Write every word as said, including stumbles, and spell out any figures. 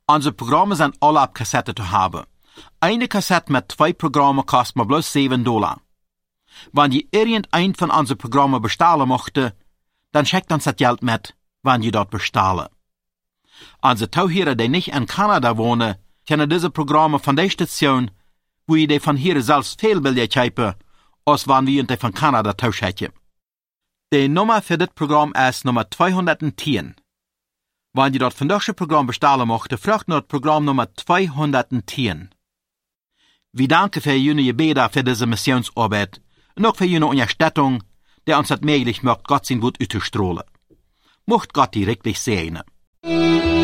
Unsere Programme sind alle auf Kassette zu haben. Eine Kassette mit zwei Programmen kostet mir bloß sieben Dollar. Wenn ihr irgendein von unseren Programmen bestellen möchte, dann schickt uns das Geld mit, wenn ihr dort bestellen. Unsere Tauhörer, die nicht in Kanada wohnen, können diese Programme von der Station, wo ihr die von hier selbst viel billiger kaufen, als wenn wir die von Kanada tauschen. Die Nummer für das Programm ist Nummer zweihundertzehn. Wenn ihr dort von das Programm bestellen möchte, fragt nur das Programm Nummer zweihundertzehn. Wir danken für Ihre Gebete für diese Missionsarbeit und auch für Ihre Unterstützung, die uns das möglich macht, Gott sein Wort auszustrahlen. Mocht Gott die wirklich segnen.